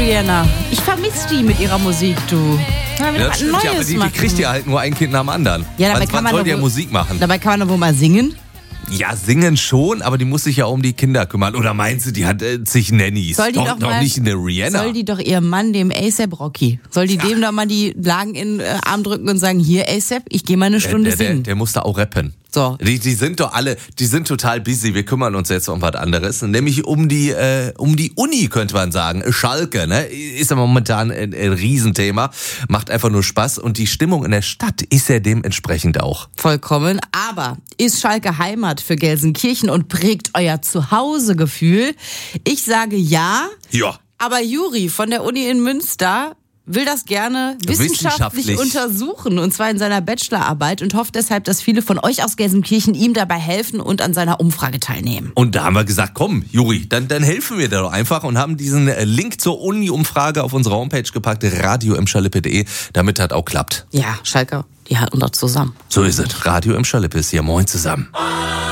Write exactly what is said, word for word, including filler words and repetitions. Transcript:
Rihanna. Ich vermisse die mit ihrer Musik, du. Ja, das stimmt, ja, aber die, die kriegt ja halt nur ein Kind nach dem anderen. Ja, dabei wann, kann wann man soll doch die ja wohl- Musik machen? Dabei kann man doch wohl mal singen. Ja, singen schon, aber die muss sich ja um die Kinder kümmern. Oder meinst du, die hat äh, zig Nannies? Soll die doch, doch doch mal- nicht eine Rihanna. Soll die doch ihrem Mann, dem A$AP Rocky, soll die dem doch mal die Lagen in den äh, Arm drücken und sagen, hier A$AP, ich gehe mal eine der, Stunde der, der, singen. der muss da auch rappen. So. Die, die sind doch alle, die sind total busy. Wir kümmern uns jetzt um was anderes, nämlich um die, äh, um die Uni, könnte man sagen. Schalke, ne, ist ja momentan ein, ein Riesenthema, macht einfach nur Spaß und die Stimmung in der Stadt ist ja dementsprechend auch. Vollkommen. Aber ist Schalke Heimat für Gelsenkirchen und prägt euer Zuhausegefühl? Ich sage ja. Ja. Aber Juri von der Uni in Münster will das gerne wissenschaftlich, Wissenschaftlich. untersuchen, und zwar in seiner Bachelorarbeit, und hofft deshalb, dass viele von euch aus Gelsenkirchen ihm dabei helfen und an seiner Umfrage teilnehmen. Und da haben wir gesagt, komm, Juri, dann, dann helfen wir dir doch einfach und haben diesen Link zur Uni-Umfrage auf unsere Homepage gepackt, radio im schalippe punkt de, damit das auch klappt. Ja, Schalke, die halten doch zusammen. So ist es. Radio im Schalippe ist hier. Moin zusammen.